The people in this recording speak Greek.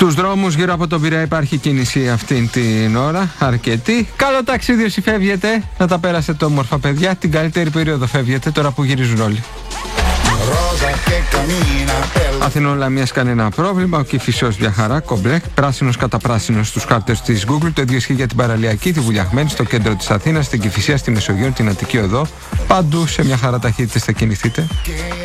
Στους δρόμους γύρω από τον Πειραιά υπάρχει κίνηση αυτήν την ώρα, αρκετή. Καλό ταξίδι όσοι φεύγετε, να τα πέρασετε όμορφα παιδιά. Την καλύτερη περίοδο φεύγετε τώρα που γυρίζουν όλοι. Αθηνών Λαμίας κανένα πρόβλημα, ο Κηφισός μια χαρά, κομπλέ, πράσινος κατά πράσινος στους χάρτες της Google. Το ίδιο ισχύει για την Παραλιακή, τη Βουλιαγμένη, στο κέντρο της Αθήνας, στην Κηφισία, στη Μεσογείο, την Αττική Οδό. Παντού σε μια χαρά ταχύτητες θα κινηθείτε.